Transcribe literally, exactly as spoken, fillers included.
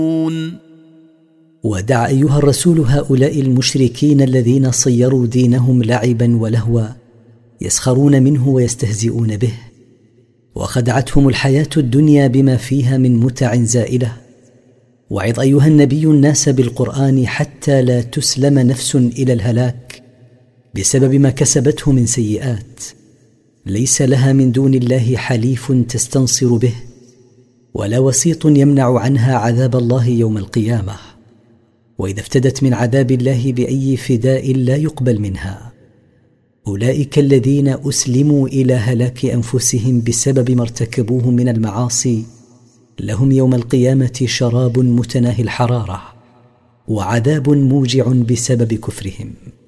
ودع أيها الرسول هؤلاء المشركين الذين صيروا دينهم لعبا ولهوا يسخرون منه ويستهزئون به، وخدعتهم الحياة الدنيا بما فيها من متع زائلة. وعظ أيها النبي الناس بالقرآن حتى لا تسلم نفس إلى الهلاك بسبب ما كسبته من سيئات، ليس لها من دون الله حليف تستنصر به، ولا وسيط يمنع عنها عذاب الله يوم القيامة، وإذا افتدت من عذاب الله بأي فداء لا يقبل منها. أولئك الذين أسلموا إلى هلاك أنفسهم بسبب ما ارتكبوه من المعاصي، لهم يوم القيامة شراب متناهي الحرارة وعذاب موجع بسبب كفرهم.